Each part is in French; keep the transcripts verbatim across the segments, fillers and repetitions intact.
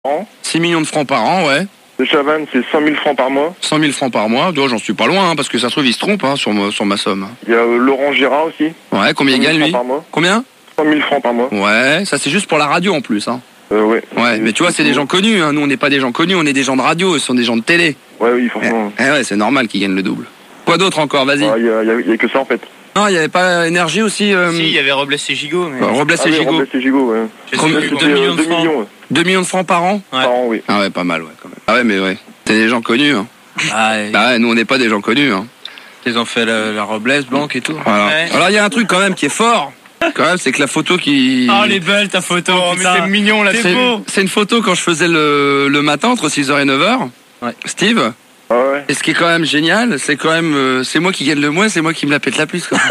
An. six millions de francs par an, ouais. De Chavannes, c'est cent mille francs par mois. cent mille francs par mois, toi, j'en suis pas loin, hein, parce que ça se trouve, il se trompe hein, sur, ma, sur ma somme. Il y a euh, Laurent Gérard aussi. Ouais, combien il gagne, lui? Par mois. Combien? cent mille francs par mois. Ouais, ça c'est juste pour la radio en plus. Hein. Euh, ouais. Ouais, mais tu vois, c'est des gens connus. Hein. Nous, on n'est pas des gens connus, on est des gens de radio, ce sont des gens de télé. Ouais, oui, forcément. Eh, eh ouais, c'est normal qu'ils gagnent le double. Quoi d'autre encore? Vas-y. Il ah, y, y, y a que ça en fait. Non, il n'y avait pas Énergie aussi euh... Si, il y avait Robles et Gigot. Mais... Euh, Robles ah, et oui, Gigot. Robles et Gigot, ouais. deux millions de francs. Millions, ouais. deux millions de francs par an? Ouais. Par an, oui. Ah ouais, pas mal, ouais, quand même. Ah ouais, mais ouais. C'est des gens connus. Hein. Ah, ouais. Bah ouais, nous, on n'est pas des gens connus. Hein. Ils ont fait la, la Robles, Blanc et tout. Voilà. Ouais. Alors, il y a un truc quand même qui est fort. Quand même, c'est que la photo qui... Oh, elle est belle ta photo, Oh, mais c'est mignon là, c'est beau. C'est une photo quand je faisais le, le matin entre six heures et neuf heures. Ouais. Steve. Ah ouais. Et ce qui est quand même génial, c'est quand même, euh, c'est moi qui gagne le moins, c'est moi qui me la pète la plus. Quoi.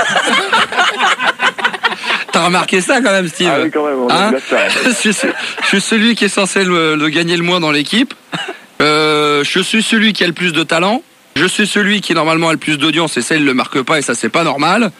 T'as remarqué ça quand même, Steve? Ah oui, quand même, on hein est ça. je, suis, je suis celui qui est censé le, le gagner le moins dans l'équipe. Euh, je suis celui qui a le plus de talent. Je suis celui qui normalement a le plus d'audience et ça il le marque pas et ça c'est pas normal.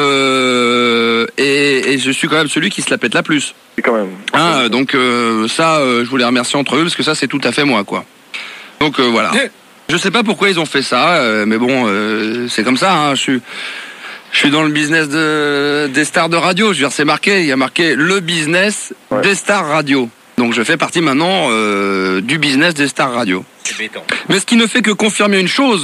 Euh, et, et je suis quand même celui qui se la pète la plus. C'est quand même. Hein, donc euh, ça, euh, je voulais remercier entre eux parce que ça c'est tout à fait moi quoi. Donc euh, voilà. Je sais pas pourquoi ils ont fait ça, euh, mais bon, euh, c'est comme ça. Hein, je suis, je suis dans le business de, des stars de radio. Je veux dire, c'est marqué, il y a marqué le business ouais. des stars radio. Donc je fais partie maintenant euh, du business des stars radio. C'est béton. Mais ce qui ne fait que confirmer une chose,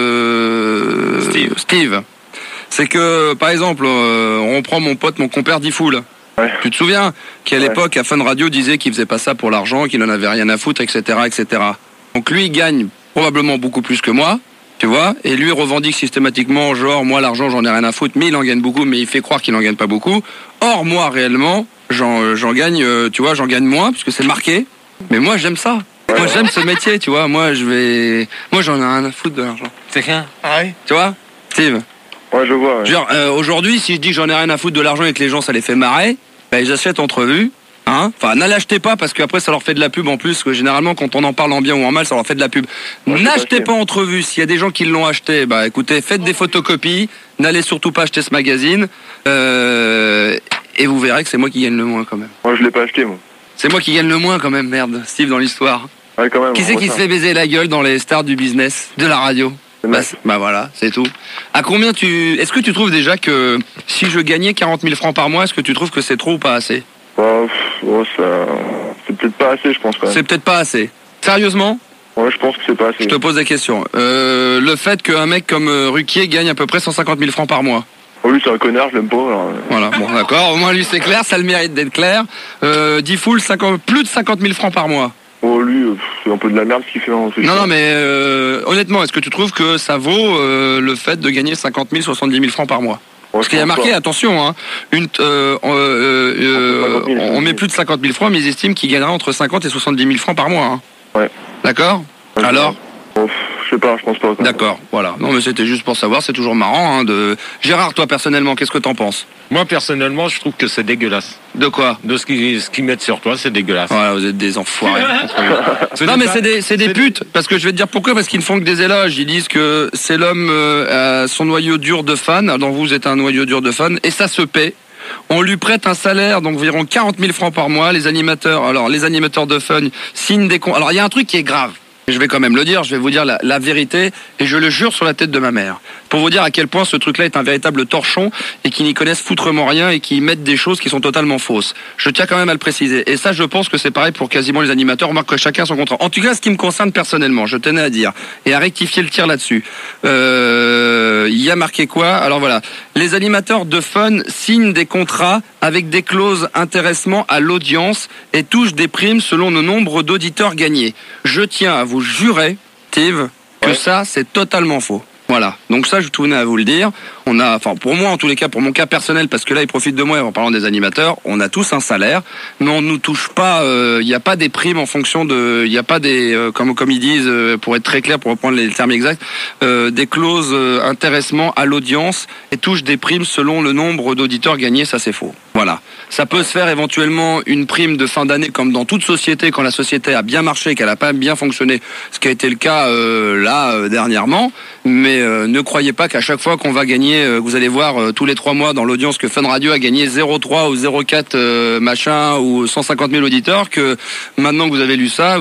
euh, Steve, Steve c'est que par exemple, euh, on prend mon pote, mon compère Diffoul. Ouais. Tu te souviens qu'à ouais. l'époque, à Fun Radio disait qu'il faisait pas ça pour l'argent, qu'il en avait rien à foutre, et cetera, et cetera. Donc lui, il gagne probablement beaucoup plus que moi, tu vois, et lui revendique systématiquement, genre, moi l'argent, j'en ai rien à foutre, mais il en gagne beaucoup, mais il fait croire qu'il en gagne pas beaucoup. Or, moi, réellement, j'en, j'en gagne, tu vois, j'en gagne moins, parce que c'est marqué, mais moi, j'aime ça. Moi, j'aime ce métier, tu vois, moi, je vais... Moi, j'en ai rien à foutre de l'argent. C'est rien. Ah oui. Tu vois, Steve? Ouais, je vois. Ouais. Genre, euh, aujourd'hui, si je dis que j'en ai rien à foutre de l'argent et que les gens, ça les fait marrer, bah, ils achètent entrevue. Hein, enfin, n'achetez pas parce qu'après ça leur fait de la pub en plus. Que généralement, quand on en parle en bien ou en mal, ça leur fait de la pub. Ouais, N'achetez pas entrevue. S'il y a des gens qui l'ont acheté, bah écoutez, faites des photocopies. N'allez surtout pas acheter ce magazine. Euh, et vous verrez que c'est moi qui gagne le moins quand même. Moi, je l'ai pas acheté, moi. C'est moi qui gagne le moins quand même, merde, Steve, dans l'histoire. Ouais, quand même. Qui c'est qui se fait baiser la gueule dans les stars du business, de la radio? Bah, bah voilà, c'est tout. À combien tu... Est-ce que tu trouves déjà que si je gagnais quarante mille francs par mois, est-ce que tu trouves que c'est trop ou pas assez? Oh, oh, ça... C'est peut-être pas assez, je pense. Quand même. C'est peut-être pas assez. Sérieusement? Ouais, je pense que c'est pas assez. Je te pose des questions. Euh, le fait qu'un mec comme euh, Ruquier gagne à peu près cent cinquante mille francs par mois. Oh, lui, c'est un connard, je l'aime pas. Alors... Voilà, bon, d'accord. Au moins, lui, c'est clair, ça le mérite d'être clair. Euh, Diffoul, plus de cinquante mille francs par mois. Oh, lui, euh, c'est un peu de la merde ce qu'il fait. Hein, non, non, mais euh, honnêtement, est-ce que tu trouves que ça vaut euh, le fait de gagner cinquante mille, soixante-dix mille francs par mois? Ouais, parce qu'il y a marqué, pas. attention, hein, une, euh, euh, euh, on met plus de cinquante mille francs, mais ils estiment qu'il gagnera entre cinquante et soixante-dix mille francs par mois. Hein. Ouais. D'accord ouais, alors oh, je sais pas, je pense pas. D'accord, voilà. Non, mais c'était juste pour savoir, c'est toujours marrant. Hein, de... Gérard, toi, personnellement, qu'est-ce que t'en penses? Moi, personnellement, je trouve que c'est dégueulasse. De quoi? De ce qu'ils ce qu'ils mettent sur toi, c'est dégueulasse. Voilà, vous êtes des enfoirés. Non, mais c'est des, c'est des putes. Parce que je vais te dire pourquoi. Parce qu'ils ne font que des éloges. Ils disent que c'est l'homme euh, à son noyau dur de fans. Alors, vous êtes un noyau dur de fans. Et ça se paie. On lui prête un salaire d'environ quarante mille francs par mois. Les animateurs, alors, les animateurs de fun signent des comptes. Alors, il y a un truc qui est grave. Je vais quand même le dire, je vais vous dire la, la vérité, et je le jure sur la tête de ma mère. Pour vous dire à quel point ce truc-là est un véritable torchon, et qu'ils n'y connaissent foutrement rien, et qu'ils mettent des choses qui sont totalement fausses. Je tiens quand même à le préciser. Et ça, je pense que c'est pareil pour quasiment les animateurs, remarque que chacun a son contrat. En tout cas, ce qui me concerne personnellement, je tenais à dire, et à rectifier le tir là-dessus. Euh, il y a marqué quoi? Alors voilà. Les animateurs de fun signent des contrats avec des clauses intéressement à l'audience et touchent des primes selon le nombre d'auditeurs gagnés. Je tiens à vous jurer, Steve, que ouais. ça, c'est totalement faux. Voilà. Donc ça, je tenais à vous le dire. On a, enfin, pour moi, en tous les cas, pour mon cas personnel, parce que là, ils profitent de moi en parlant des animateurs, on a tous un salaire, mais on nous touche pas, il euh, n'y a pas des primes en fonction de, il n'y a pas des, euh, comme, comme ils disent, euh, pour être très clair, pour reprendre les termes exacts, euh, des clauses euh, intéressement à l'audience et touche des primes selon le nombre d'auditeurs gagnés, ça c'est faux. Voilà. Ça peut se faire éventuellement une prime de fin d'année, comme dans toute société, quand la société a bien marché, qu'elle a pas bien fonctionné, ce qui a été le cas euh, là, euh, dernièrement, mais euh, ne croyez pas qu'à chaque fois qu'on va gagner gagné, euh, vous allez voir euh, tous les trois mois dans l'audience que Fun Radio a gagné zéro virgule trois ou zéro virgule quatre euh, machin ou cent cinquante mille auditeurs, que maintenant que vous avez lu ça,